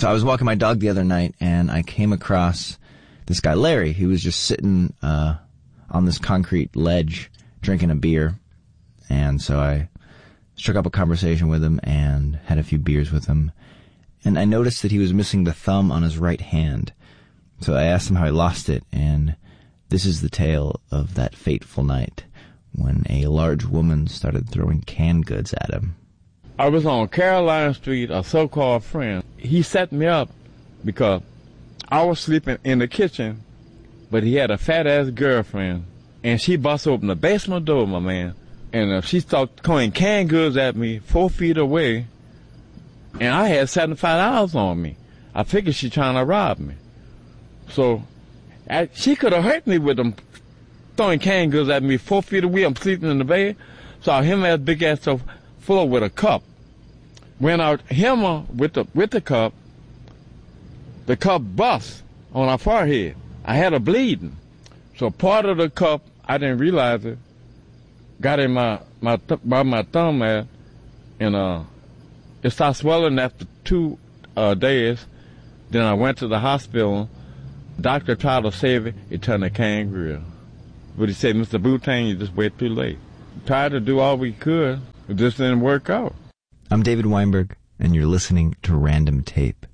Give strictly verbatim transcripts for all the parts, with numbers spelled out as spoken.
So I was walking my dog the other night, and I came across this guy, Larry. He was just sitting uh on this concrete ledge drinking a beer. And so I struck up a conversation with him and had a few beers with him. And I noticed that he was missing the thumb on his right hand. So I asked him how he lost it, and this is the tale of that fateful night when a large woman started throwing canned goods at him. I was on Caroline Street, a so-called friend. He set me up because I was sleeping in the kitchen, but he had a fat-ass girlfriend, and she bust open the basement door, my man, and uh, she started throwing canned goods at me four feet away, and I had seventy-five dollars on me. I figured she trying to rob me. So I, she could have hurt me with them throwing canned goods at me four feet away. I'm sleeping in the bed. So I hit my big-ass so floor with a cup. When I hit her with the, with the cup, the cup bust on her forehead. I had her bleeding. So part of the cup, I didn't realize it, got in my, my, th- by my thumb there, and uh, it started swelling after two uh, days. Then I went to the hospital. Doctor tried to save it. It turned a kangaroo. But he said, Mister Boutin, you just wait too late. Tried to do all we could. It just didn't work out. I'm David Weinberg, and you're listening to Random Tape.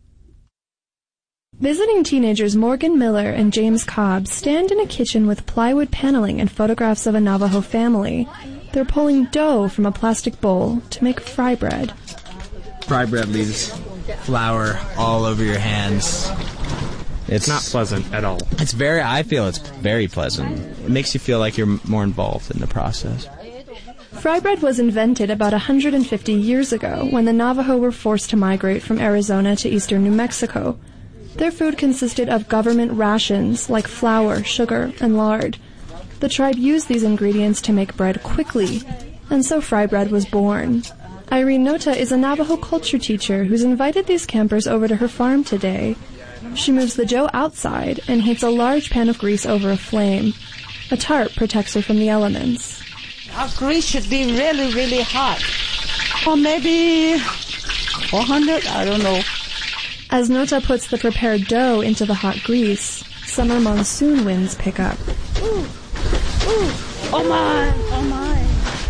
Visiting teenagers Morgan Miller and James Cobb stand in a kitchen with plywood paneling and photographs of a Navajo family. They're pulling dough from a plastic bowl to make fry bread. Fry bread leaves flour all over your hands. It's not pleasant at all. It's very, I feel it's very pleasant. It makes you feel like you're more involved in the process. Fry bread was invented about one hundred fifty years ago when the Navajo were forced to migrate from Arizona to eastern New Mexico. Their food consisted of government rations like flour, sugar, and lard. The tribe used these ingredients to make bread quickly, and so fry bread was born. Irene Nota is a Navajo culture teacher who's invited these campers over to her farm today. She moves the dough outside and heats a large pan of grease over a flame. A tarp protects her from the elements. Our grease should be really, really hot. Or maybe four hundred, I don't know. As Nota puts the prepared dough into the hot grease, summer monsoon winds pick up. Ooh, ooh, oh my, oh my.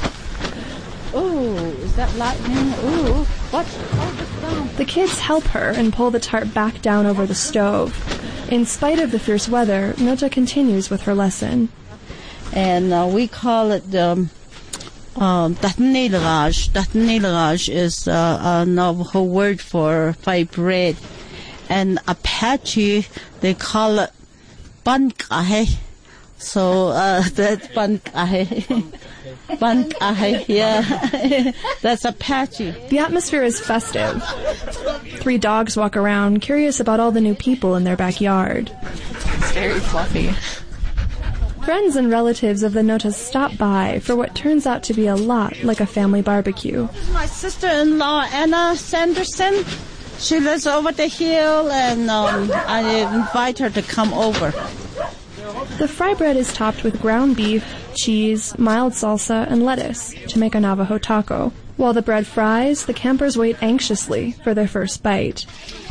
Ooh, is that lightning? Ooh, watch, hold this down. The kids help her and pull the tarp back down over the stove. In spite of the fierce weather, Nota continues with her lesson. And uh, we call it um, um, Tatnilraj. Tatnilraj is uh, a Navajo word for fry bread. And Apache, they call it Bankahe. So uh, that's Bankahe. Bankahe, yeah. That's Apache. The atmosphere is festive. Three dogs walk around, curious about all the new people in their backyard. It's very fluffy. Friends and relatives of the Notas stop by for what turns out to be a lot like a family barbecue. This is my sister-in-law, Anna Sanderson. She lives over the hill, and um, I invite her to come over. The fry bread is topped with ground beef, cheese, mild salsa, and lettuce to make a Navajo taco. While the bread fries, the campers wait anxiously for their first bite.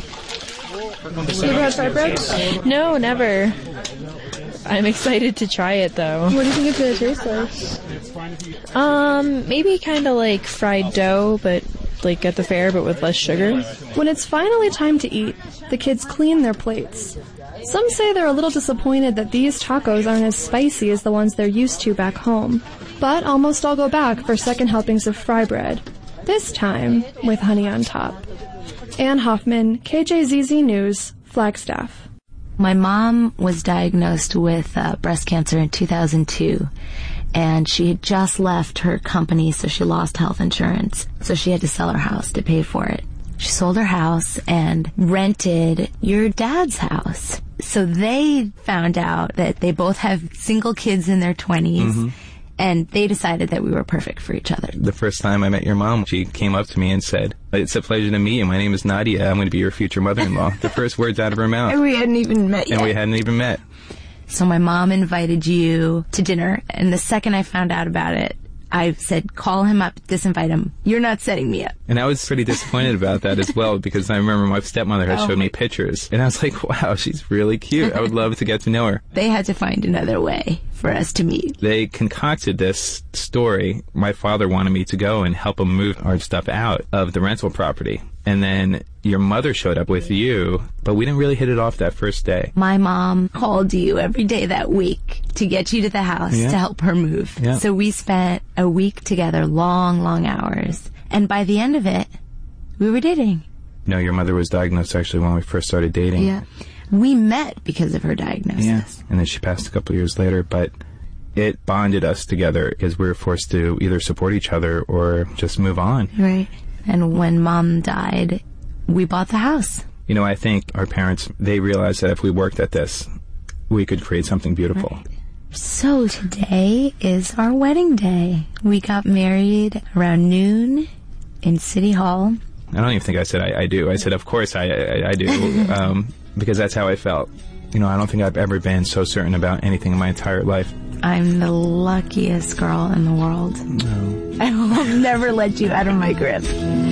You ever had fry bread? No, never. I'm excited to try it, though. What do you think it's going to taste like? Um, maybe kind of like fried dough, but like at the fair, but with less sugar. When it's finally time to eat, the kids clean their plates. Some say they're a little disappointed that these tacos aren't as spicy as the ones they're used to back home. But almost all go back for second helpings of fry bread, this time with honey on top. Ann Hoffman, K J Z Z News, Flagstaff. My mom was diagnosed with uh, breast cancer in two thousand two, and she had just left her company, so she lost health insurance. So she had to sell her house to pay for it. She sold her house and rented your dad's house. So they found out that they both have single kids in their twenties, mm-hmm. and they decided that we were perfect for each other. The first time I met your mom, she came up to me and said, "It's a pleasure to meet you. My name is Nadia. I'm going to be your future mother-in-law." The first words out of her mouth. And we hadn't even met yet. And we hadn't even met. So my mom invited you to dinner, and the second I found out about it, I said, call him up, disinvite him. You're not setting me up. And I was pretty disappointed about that as well, because I remember my stepmother had Oh showed me my- pictures. And I was like, wow, she's really cute. I would love to get to know her. They had to find another way for us to meet. They concocted this story. My father wanted me to go and help him move our stuff out of the rental property. And then your mother showed up with you, but we didn't really hit it off that first day. My mom called you every day that week to get you to the house Yeah. to help her move. Yeah. So we spent a week together, long, long hours. And by the end of it, we were dating. No, your mother was diagnosed actually when we first started dating. Yeah. We met because of her diagnosis. Yeah. And then she passed a couple of years later, but it bonded us together because we were forced to either support each other or just move on. Right. And when Mom died, we bought the house. You know, I think our parents, they realized that if we worked at this, we could create something beautiful. Right. So today is our wedding day. We got married around noon in City Hall. I don't even think I said I, I do. I said, of course I, I, I do, um, because that's how I felt. You know, I don't think I've ever been so certain about anything in my entire life. I'm the luckiest girl in the world. No. I will never let you out of my grip.